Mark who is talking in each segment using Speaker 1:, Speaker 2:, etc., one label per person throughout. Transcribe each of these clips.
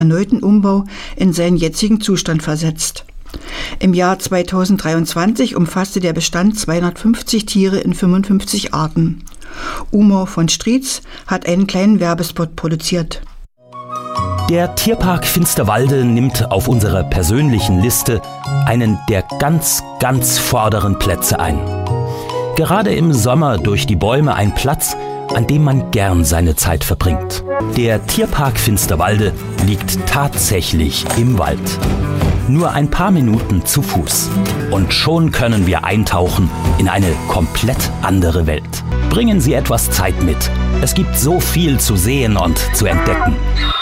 Speaker 1: erneuten Umbau in seinen jetzigen Zustand versetzt. Im Jahr 2023 umfasste der Bestand 250 Tiere in 55 Arten. Umar von Strietz hat einen kleinen Werbespot produziert.
Speaker 2: Der Tierpark Finsterwalde nimmt auf unserer persönlichen Liste einen der ganz, ganz vorderen Plätze ein. Gerade im Sommer durch die Bäume ein Platz, an dem man gern seine Zeit verbringt. Der Tierpark Finsterwalde liegt tatsächlich im Wald. Nur ein paar Minuten zu Fuß. Und schon können wir eintauchen in eine komplett andere Welt. Bringen Sie etwas Zeit mit. Es gibt so viel zu sehen und zu entdecken.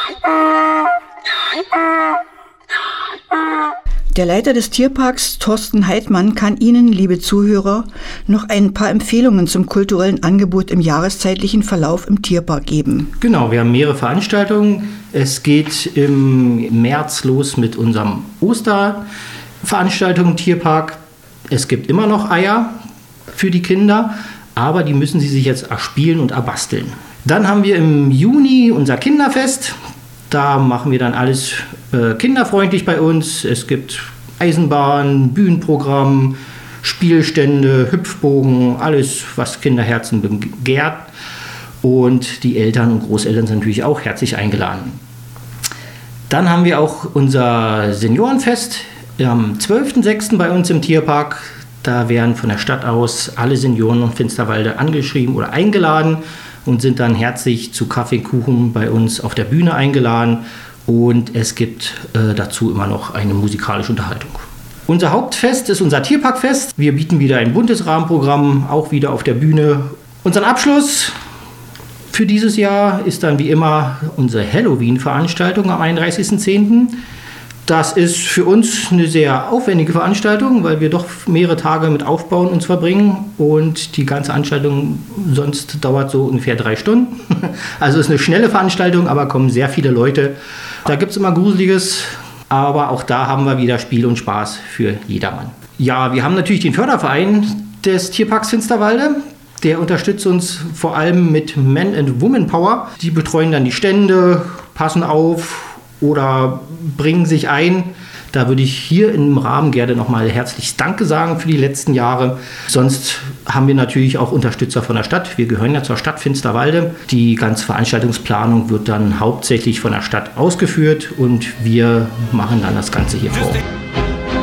Speaker 1: Der Leiter des Tierparks, Thorsten Heidmann, kann Ihnen, liebe Zuhörer, noch ein paar Empfehlungen zum kulturellen Angebot im jahreszeitlichen Verlauf im Tierpark geben.
Speaker 3: Genau, wir haben mehrere Veranstaltungen. Es geht im März los mit unserem Osterveranstaltung im Tierpark. Es gibt immer noch Eier für die Kinder, aber die müssen sie sich jetzt erspielen und erbasteln. Dann haben wir im Juni unser Kinderfest. Da machen wir dann alles kinderfreundlich bei uns. Es gibt Eisenbahn, Bühnenprogramm, Spielstände, Hüpfbogen, alles, was Kinderherzen begehrt. Und die Eltern und Großeltern sind natürlich auch herzlich eingeladen. Dann haben wir auch unser Seniorenfest am 12.06. bei uns im Tierpark. Da werden von der Stadt aus alle Senioren und Finsterwalde angeschrieben oder eingeladen und sind dann herzlich zu Kaffee und Kuchen bei uns auf der Bühne eingeladen. Und es gibt dazu immer noch eine musikalische Unterhaltung. Unser Hauptfest ist unser Tierparkfest. Wir bieten wieder ein buntes Rahmenprogramm, auch wieder auf der Bühne. Unseren Abschluss für dieses Jahr ist dann wie immer unsere Halloween-Veranstaltung am 31.10. Das ist für uns eine sehr aufwendige Veranstaltung, weil wir doch mehrere Tage mit Aufbauen uns verbringen und die ganze Veranstaltung sonst dauert so ungefähr 3 Stunden. Also ist eine schnelle Veranstaltung, aber kommen sehr viele Leute. Da gibt es immer Gruseliges, aber auch da haben wir wieder Spiel und Spaß für jedermann. Ja, wir haben natürlich den Förderverein des Tierparks Finsterwalde. Der unterstützt uns vor allem mit Men and Women Power. Die betreuen dann die Stände, passen auf oder bringen sich ein. Da würde ich hier im Rahmen gerne nochmal herzlich Danke sagen für die letzten Jahre. Sonst haben wir natürlich auch Unterstützer von der Stadt. Wir gehören ja zur Stadt Finsterwalde. Die ganze Veranstaltungsplanung wird dann hauptsächlich von der Stadt ausgeführt und wir machen dann das Ganze hier vor Ort.